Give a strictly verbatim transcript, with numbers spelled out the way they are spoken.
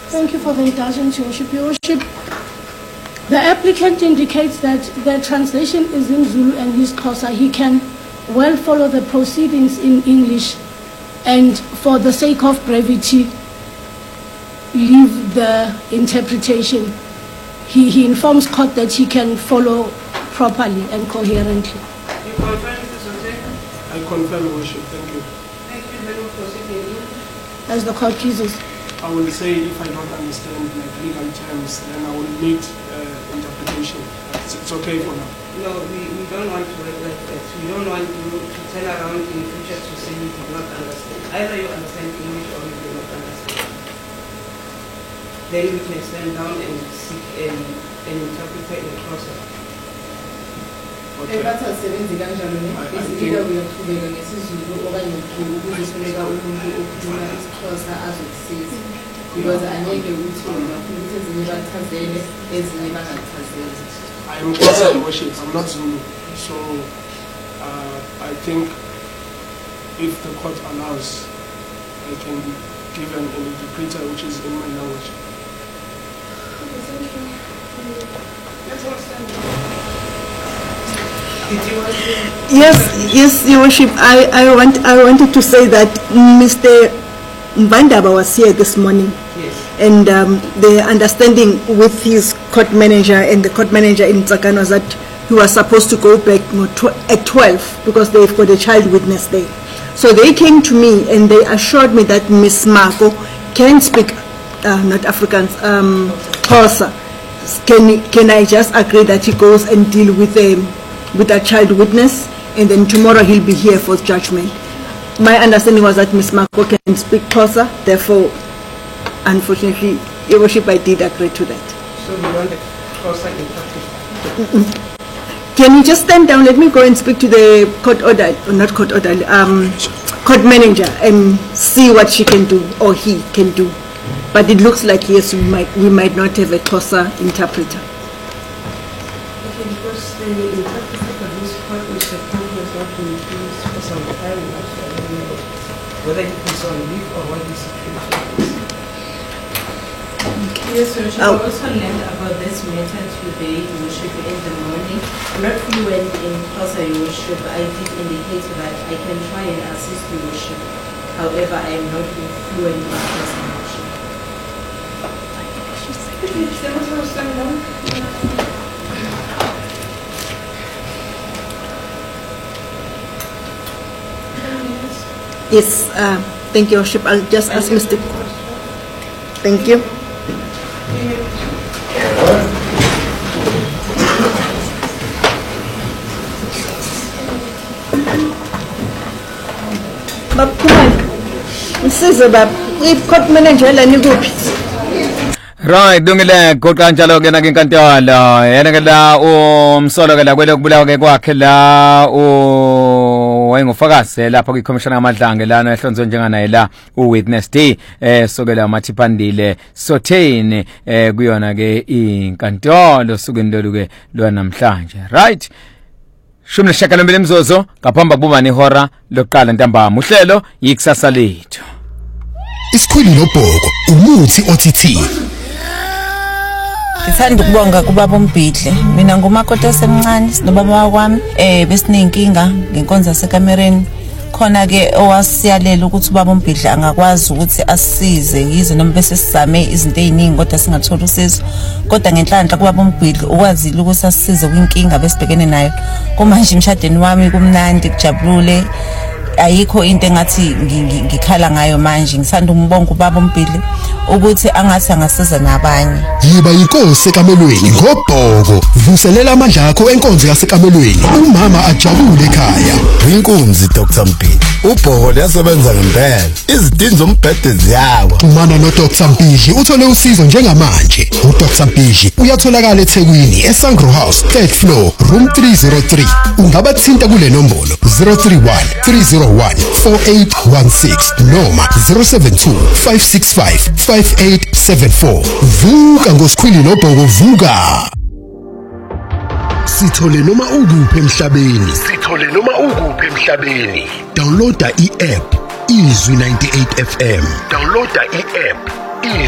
Thank you for the indulgence, Your Worship. Your Worship, the applicant indicates that the translation is in Zulu and his Xhosa. He can well follow the proceedings in English, and for the sake of brevity, leave the interpretation. He, he informs court that he can follow properly and coherently. You confirm this, okay? I confirm, Your Worship. Thank you. Thank you. Then we'll proceed in English. As the court pleases. I will say if I don't understand like legal terms, then I will need uh, interpretation. It's, it's okay for now. No, we, we don't want to work like that. We don't want you to turn around in the future to say you do not understand. Either you understand English or you do not understand. Then we can stand down and seek an, an interpreter in the process. Okay. I, I think because I know the root I am Xhosa, Your Worship. I'm not Zulu. So uh, I think if the court allows, I can give an, an interpreter which is in my language. Yes, yes, Your Worship. I, I want I wanted to say that Mister Mbandaba was here this morning. Yes. And um, the understanding with his court manager and the court manager in Tsakane was that he was supposed to go back you know, tw at twelve because they've got a child witness there. So they came to me and they assured me that Miss Mako can speak, uh, not Afrikaans, um, Xhosa. Can, can I just agree that he goes and deal with a, with a child witness, and then tomorrow he'll be here for judgment. My understanding was that Miss Mako can speak Xhosa, therefore, unfortunately, Your Worship, I did agree to that. So you want the Xhosa interpreter? Can you just stand down? Let me go and speak to the court order, or not court order, um, court manager, and see what she can do or he can do. But it looks like yes, we might we might not have a Xhosa interpreter. Okay, because the interpreter for this court is the court has not been used for some time now, so I don't know whether it is on leave or what the situation is. Yes, Your Worship, Oh. I also learned about this matter today, Your Worship, in the morning. I'm not fluent in Xhosa, Your Worship. I did indicate that I can try and assist Your Worship. However, I am not fluent in Xhosa, Your Worship. Okay, then we'll stand down. Yes, uh, thank you, Your Worship. I'll just ask Mister Thank you. Bab, come on. Msize bab, i-court manager la nikuphi? Right, dungile kukanjalo ke nakinkantolo yena ke la umsolo ke la kwele kubulawa ke kwakhe la u wayengufakazi lapha kwiCommission yamadlange lana ehlonzwe njenganaye la uWitness D eh sokela mathiphandile Sotheni eh kuyona ke inkantolo sukeni loluke lo namhlanje. Right, shumi nesishiyagalombili imzuzu ngaphambi kokuba nehora lokuqala ntambama uhlelo yikusasa lethu. Isikhwili nobhoko umuthi othi Ngithanda ukubonga kubaba uMbhidle. Mina ngumakoti osemncane sinobaba wakwami eh besinenkinga ngenkonzo yasekamereni. Khona ke owasiyalela ukuthi ubaba uMbhidle angakwazi ukuthi asisize yize noma bese sizame izinto eziningi kodwa singathola usizo. Kodwa ngenhlanhla kubaba uMbhidle ukwazile ukuthi asisize kwinkinga besibhekene nayo. Kumanje emshadweni wami kumnandi kujabulule. Ayikho into engathi ngikhala ngayo manje. Ngisanda umbonga ubaba uMbhidle ukuthi angathi angasiza nabanye. Yiba inkosi ekamelweni ngobhoko. Vuselela amandla akho enkonzo yasekamelweni. Umama ajabule ekhaya. Inkunzi Doctor Mpili. Ubhoko liyasebenza ngempela. Izidingo zombhede ziyawa. Xhumana no Doctor Mpili uthole usizo njengamanje. U Doctor Mpili uyatholakala eThekwini eSangro House, third floor, room three oh three. Ungabathinta kule nombolo zero three one three zero one four eight one six noma zero seven two five six five five eight seven four. Vuka ngosikhwili nobhoko vuka. Sithole noma ukuphi emhlabeni. Sithole noma ukuphi emhlabeni. Downloada i-app Izwi ninety-eight F M. Downloada i-app